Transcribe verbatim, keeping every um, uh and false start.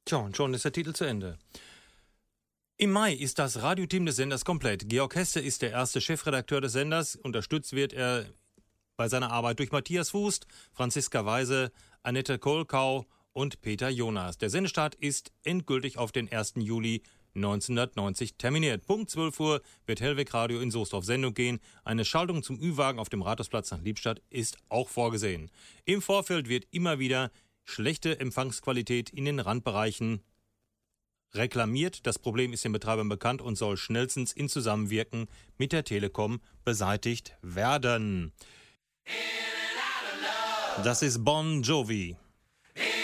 Tja, und schon ist der Titel zu Ende. Im Mai ist das Radioteam des Senders komplett. Georg Hesse ist der erste Chefredakteur des Senders. Unterstützt wird er bei seiner Arbeit durch Matthias Fußt, Franziska Weise, Annette Kohlkau und Peter Jonas. Der Sendestart ist endgültig auf den ersten Juli neunzehnhundertneunzig terminiert. Punkt zwölf Uhr wird Hellweg Radio in Soest auf Sendung gehen. Eine Schaltung zum Ü-Wagen auf dem Rathausplatz nach Liebstadt ist auch vorgesehen. Im Vorfeld wird immer wieder schlechte Empfangsqualität in den Randbereichen reklamiert. Das Problem ist den Betreibern bekannt und soll schnellstens in Zusammenwirken mit der Telekom beseitigt werden. Das ist Bon Jovi.